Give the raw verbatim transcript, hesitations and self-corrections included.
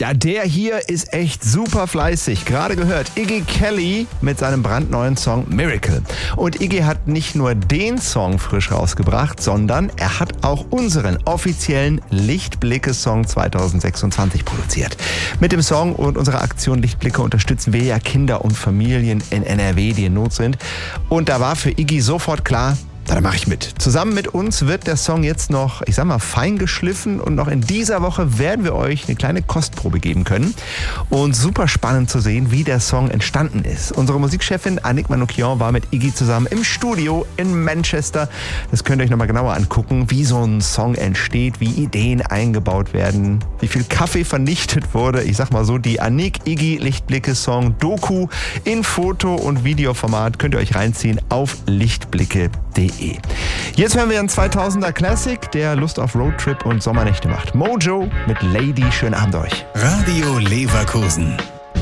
Ja, der hier ist echt super fleißig. Gerade gehört Iggy Kelly mit seinem brandneuen Song Miracle. Und Iggy hat nicht nur den Song frisch rausgebracht, sondern er hat auch unseren offiziellen Lichtblicke-Song zwanzig sechsundzwanzig produziert. Mit dem Song und unserer Aktion Lichtblicke unterstützen wir ja Kinder und Familien in N R W, die in Not sind. Und da war für Iggy sofort klar, da mache ich mit. Zusammen mit uns wird der Song jetzt noch, ich sag mal, fein geschliffen und noch in dieser Woche werden wir euch eine kleine Kostprobe geben können. Und super spannend zu sehen, wie der Song entstanden ist. Unsere Musikchefin Annick Manoukian war mit Iggy zusammen im Studio in Manchester. Das könnt ihr euch nochmal genauer angucken, wie so ein Song entsteht, wie Ideen eingebaut werden, wie viel Kaffee vernichtet wurde. Ich sag mal so, die Annick Iggy Lichtblicke Song Doku in Foto- und Videoformat könnt ihr euch reinziehen auf lichtblicke punkt de. Jetzt hören wir einen zweitausender Classic, der Lust auf Roadtrip und Sommernächte macht. Mojo mit Lady. Schönen Abend euch. Radio Leverkusen.